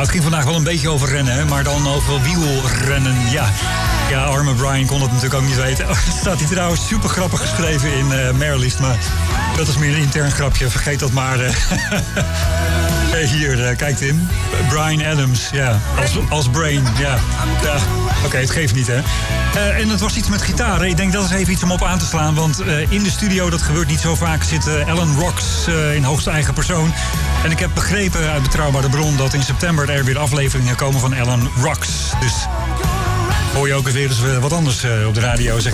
het ging vandaag wel een beetje over rennen, hè, maar dan over wielrennen. Ja, arme Brian kon het natuurlijk ook niet weten. Staat hij trouwens super grappig geschreven in Marilist, maar dat is meer een intern grapje. Vergeet dat maar. Hier, kijk Tim. Bryan Adams, ja. Als Brain, ja. Oké, het geeft niet, hè. En het was iets met gitaren. Ik denk dat is even iets om op aan te slaan. Want in de studio, dat gebeurt niet zo vaak, zit Alan Rocks in hoogste eigen persoon. En ik heb begrepen uit betrouwbare bron dat in september er weer afleveringen komen van Alan Rocks. Dus hoor je ook eens weer eens wat anders op de radio, zeg.